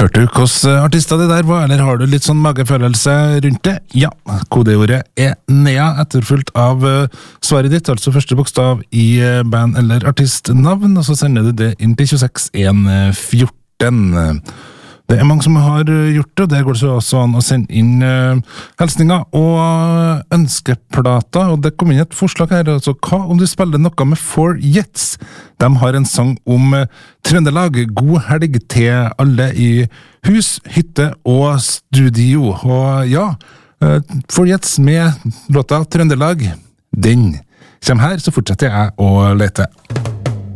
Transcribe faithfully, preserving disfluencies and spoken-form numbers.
Hørte du hvordan artister det der var, eller har du litt sånn magefølelse rundt det? Ja, kodeordet er Nea, etterfulgt av uh, svaret ditt, altså første bokstav i uh, band- eller artistnavn, og så sender du det inn til tjueseks en fjorten. Det er mange som har gjort det, og der går det så også an å sende inn uh, hilsninger og uh, ønskeplater, og det kom inn et forslag her, altså hva om du spiller noe med Four Jets? De har en sang om uh, Trøndelag. God helg til alle i hus, hytte og studio. Og ja, uh, Four Jets med låta Trøndelag, den kommer her, så fortsetter jeg å lete.